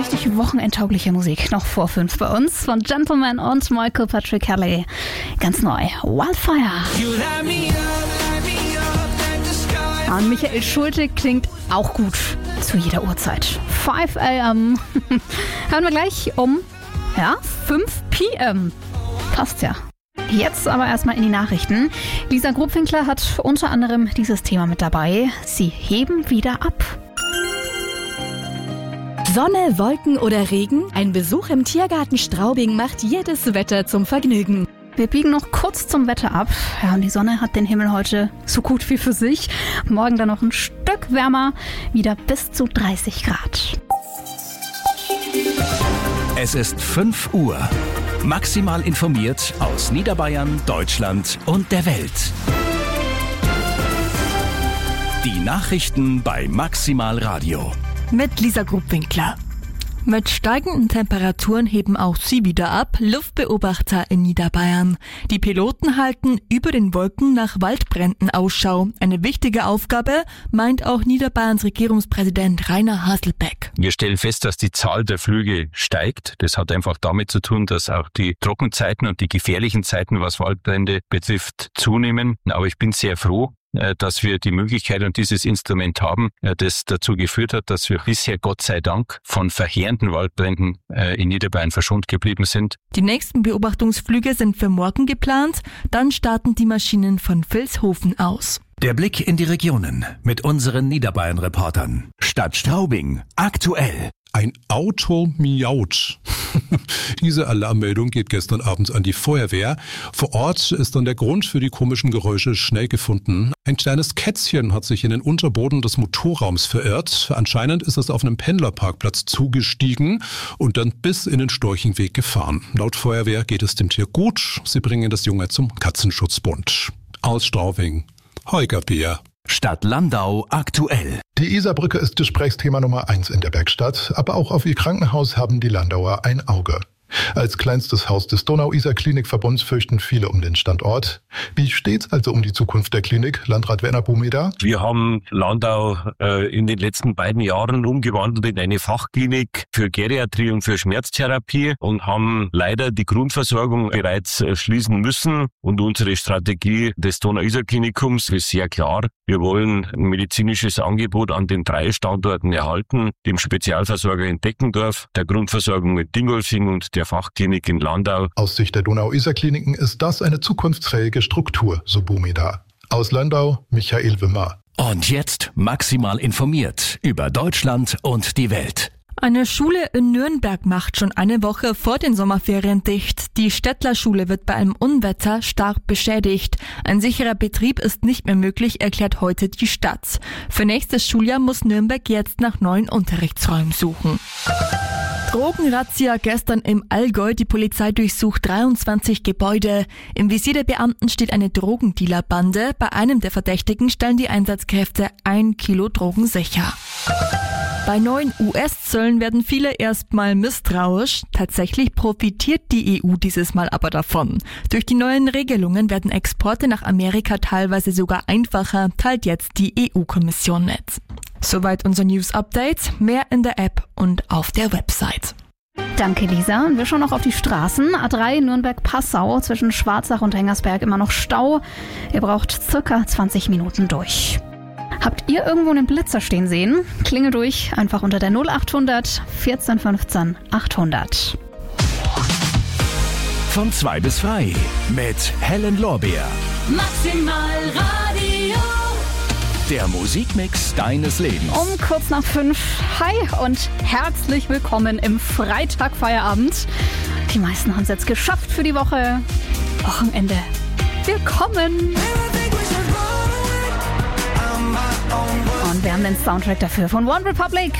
richtig wochenendtaugliche Musik noch vor 5 bei uns von Gentleman und Michael Patrick Kelly. Ganz neu, Wildfire. Und Michael Schulte klingt auch gut zu jeder Uhrzeit. 5 a.m. Hören wir gleich um 5 p.m. Passt ja. Jetzt aber erstmal in die Nachrichten. Lisa Grubwinkler hat unter anderem dieses Thema mit dabei. Sie heben wieder ab. Sonne, Wolken oder Regen? Ein Besuch im Tiergarten Straubing macht jedes Wetter zum Vergnügen. Wir biegen noch kurz zum Wetter ab. Ja, und die Sonne hat den Himmel heute so gut wie für sich. Morgen dann noch ein Stück wärmer, wieder bis zu 30 Grad. Es ist 5 Uhr. Maximal informiert aus Niederbayern, Deutschland und der Welt. Die Nachrichten bei Maximal Radio. Mit Lisa Grubwinkler. Mit steigenden Temperaturen heben auch sie wieder ab, Luftbeobachter in Niederbayern. Die Piloten halten über den Wolken nach Waldbränden Ausschau. Eine wichtige Aufgabe, meint auch Niederbayerns Regierungspräsident Rainer Haselbeck. Wir stellen fest, dass die Zahl der Flüge steigt. Das hat einfach damit zu tun, dass auch die Trockenzeiten und die gefährlichen Zeiten, was Waldbrände betrifft, zunehmen. Aber ich bin sehr froh, dass wir die Möglichkeit und dieses Instrument haben, das dazu geführt hat, dass wir bisher Gott sei Dank von verheerenden Waldbränden in Niederbayern verschont geblieben sind. Die nächsten Beobachtungsflüge sind für morgen geplant, dann starten die Maschinen von Vilshofen aus. Der Blick in die Regionen mit unseren Niederbayern-Reportern. Stadt Straubing, aktuell. Ein Auto miaut. Diese Alarmmeldung geht gestern abends an die Feuerwehr. Vor Ort ist dann der Grund für die komischen Geräusche schnell gefunden. Ein kleines Kätzchen hat sich in den Unterboden des Motorraums verirrt. Anscheinend ist es auf einem Pendlerparkplatz zugestiegen und dann bis in den Storchenweg gefahren. Laut Feuerwehr geht es dem Tier gut. Sie bringen das Junge zum Katzenschutzbund. Aus Straubing, Holger Beer. Stadt Landau aktuell. Die Isarbrücke ist Gesprächsthema Nummer 1 in der Werkstatt, aber auch auf ihr Krankenhaus haben die Landauer ein Auge. Als kleinstes Haus des Donau-Isar-Klinikverbunds fürchten viele um den Standort. Wie steht's also um die Zukunft der Klinik, Landrat Werner Bumeder? Wir haben Landau in den letzten beiden Jahren umgewandelt in eine Fachklinik für Geriatrie und für Schmerztherapie und haben leider die Grundversorgung bereits schließen müssen. Und unsere Strategie des Donau-Isar-Klinikums ist sehr klar. Wir wollen ein medizinisches Angebot an den 3 Standorten erhalten, dem Spezialversorger in Deckendorf, der Grundversorgung in Dingolfing und der Fachklinik in Landau. Aus Sicht der Donau-Isar-Kliniken ist das eine zukunftsfähige Struktur, so Bumeder. Aus Landau, Michael Wimmer. Und jetzt maximal informiert über Deutschland und die Welt. Eine Schule in Nürnberg macht schon eine Woche vor den Sommerferien dicht. Die Stettler-Schule wird bei einem Unwetter stark beschädigt. Ein sicherer Betrieb ist nicht mehr möglich, erklärt heute die Stadt. Für nächstes Schuljahr muss Nürnberg jetzt nach neuen Unterrichtsräumen suchen. Drogenrazzia gestern im Allgäu. Die Polizei durchsucht 23 Gebäude. Im Visier der Beamten steht eine Drogendealerbande. Bei einem der Verdächtigen stellen die Einsatzkräfte 1 Kilo Drogen sicher. Bei neuen US-Zöllen werden viele erstmal misstrauisch. Tatsächlich profitiert die EU dieses Mal aber davon. Durch die neuen Regelungen werden Exporte nach Amerika teilweise sogar einfacher, teilt jetzt die EU-Kommission mit. Soweit unser News-Update. Mehr in der App und auf der Website. Danke, Lisa. Und wir schauen noch auf die Straßen. A3 Nürnberg-Passau zwischen Schwarzach und Hengersberg immer noch Stau. Ihr braucht circa 20 Minuten durch. Habt ihr irgendwo einen Blitzer stehen sehen? Klingel durch, einfach unter der 0800 14 15 800. Von 2 bis frei mit Helen Lorbeer. Maximal Radio. Der Musikmix deines Lebens. Um kurz nach 5. Hi und herzlich willkommen im Freitagfeierabend. Die meisten haben es jetzt geschafft für die Woche. Wochenende. Willkommen. Und wir haben den Soundtrack dafür von One Republic.